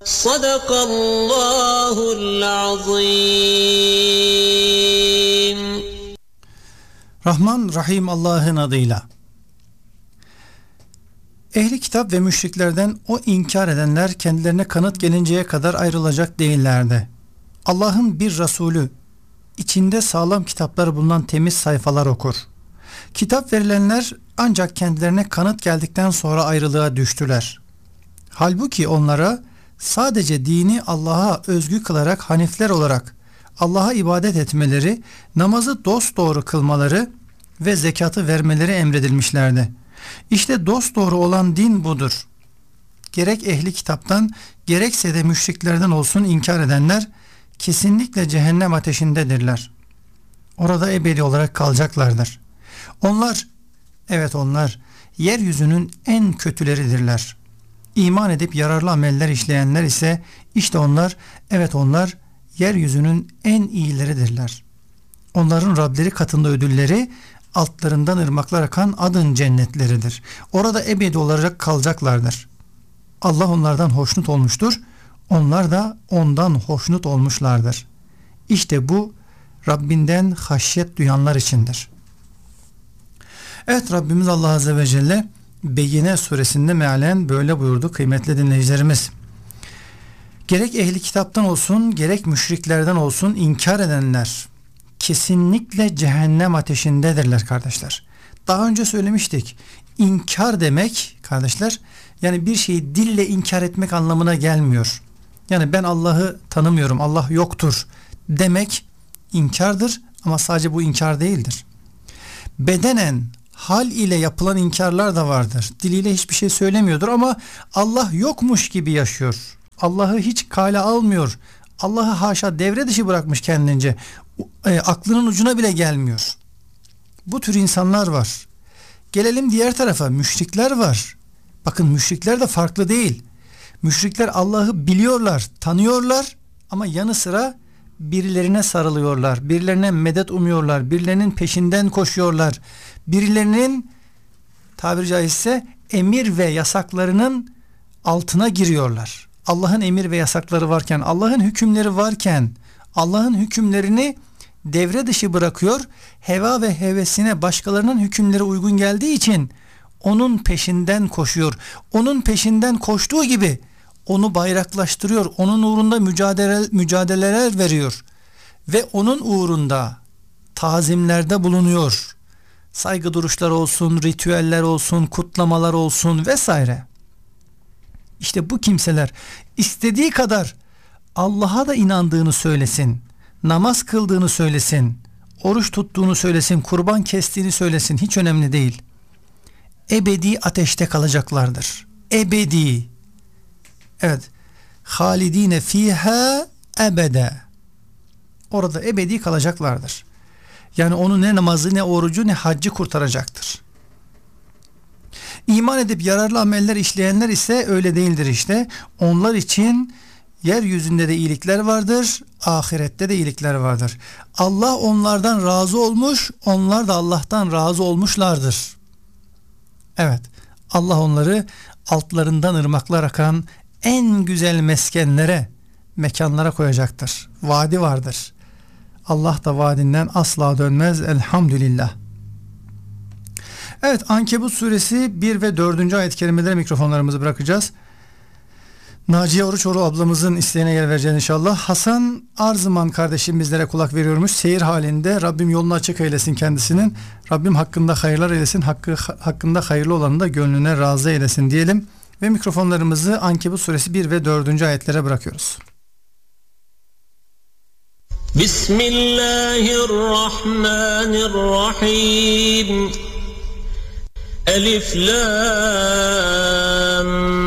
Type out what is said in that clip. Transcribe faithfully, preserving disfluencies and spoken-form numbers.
Sadakallahul azim. Rahman Rahim Allah'ın adıyla. Ehli kitap ve müşriklerden o inkar edenler kendilerine kanıt gelinceye kadar ayrılacak değillerdi. Allah'ın bir Resulü içinde sağlam kitaplar bulunan temiz sayfalar okur. Kitap verilenler ancak kendilerine kanıt geldikten sonra ayrılığa düştüler. Halbuki onlara sadece dini Allah'a özgü kılarak hanifler olarak Allah'a ibadet etmeleri, namazı dosdoğru kılmaları ve zekatı vermeleri emredilmişlerdi. İşte dosdoğru olan din budur. Gerek ehli kitaptan gerekse de müşriklerden olsun inkar edenler kesinlikle cehennem ateşindedirler. Orada ebedi olarak kalacaklardır. Onlar, evet onlar yeryüzünün en kötüleridirler. İman edip yararlı ameller işleyenler ise işte onlar, evet onlar yeryüzünün en iyileridirler. Onların Rableri katında ödülleri altlarından ırmaklar akan adın cennetleridir. Orada ebedi olarak kalacaklardır. Allah onlardan hoşnut olmuştur. Onlar da ondan hoşnut olmuşlardır. İşte bu Rabbinden haşyet duyanlar içindir. Evet, Rabbimiz Allah Azze ve Celle Beyyine suresinde mealen böyle buyurdu kıymetli dinleyicilerimiz. Gerek ehli kitaptan olsun gerek müşriklerden olsun inkar edenler kesinlikle cehennem ateşindedirler kardeşler. Daha önce söylemiştik. İnkar demek kardeşler, yani bir şeyi dille inkar etmek anlamına gelmiyor. Yani ben Allah'ı tanımıyorum, Allah yoktur demek inkardır ama sadece bu inkar değildir. Bedenen, hal ile yapılan inkarlar da vardır. Diliyle hiçbir şey söylemiyordur ama Allah yokmuş gibi yaşıyor. Allah'ı hiç kale almıyor. Allah'ı haşa devre dışı bırakmış kendince. E, aklının ucuna bile gelmiyor. Bu tür insanlar var. Gelelim diğer tarafa, müşrikler var. Bakın müşrikler de farklı değil. Müşrikler Allah'ı biliyorlar, tanıyorlar ama yanı sıra birilerine sarılıyorlar, birilerine medet umuyorlar, birilerinin peşinden koşuyorlar, birilerinin tabiri caizse emir ve yasaklarının altına giriyorlar. Allah'ın emir ve yasakları varken, Allah'ın hükümleri varken Allah'ın hükümlerini devre dışı bırakıyor, heva ve hevesine başkalarının hükümleri uygun geldiği için onun peşinden koşuyor. Onun peşinden koştuğu gibi onu bayraklaştırıyor, onun uğrunda mücadele, mücadeleler veriyor ve onun uğrunda tazimlerde bulunuyor. Saygı duruşlar olsun, ritüeller olsun, kutlamalar olsun vesaire. İşte bu kimseler istediği kadar Allah'a da inandığını söylesin, namaz kıldığını söylesin, oruç tuttuğunu söylesin, kurban kestiğini söylesin, hiç önemli değil. Ebedi ateşte kalacaklardır. Ebedi. Evet. Halidine fiha ebede. Orada ebedi kalacaklardır. Yani onu ne namazı, ne orucu, ne haccı kurtaracaktır. İman edip yararlı ameller işleyenler ise öyle değildir işte. Onlar için yeryüzünde de iyilikler vardır, ahirette de iyilikler vardır. Allah onlardan razı olmuş, onlar da Allah'tan razı olmuşlardır. Evet, Allah onları altlarından ırmaklar akan en güzel meskenlere, mekanlara koyacaktır. Vaadi vardır. Allah da vaadinden asla dönmez. Elhamdülillah. Evet, Ankebut suresi bir ve dördüncü ayet-i kerimelere mikrofonlarımızı bırakacağız. Naciye Oruçoğlu ablamızın isteğine yer vereceğiz inşallah. Hasan Arzıman kardeşim bizlere kulak veriyormuş. Seyir halinde, Rabbim yolunu açık eylesin kendisinin. Rabbim hakkında hayırlar eylesin. Hakkı, hakkında hayırlı olanı da gönlüne razı eylesin diyelim. Ve mikrofonlarımızı Ankebut suresi bir ve dördüncü ayetlere bırakıyoruz. Bismillahirrahmanirrahim. Elif Lam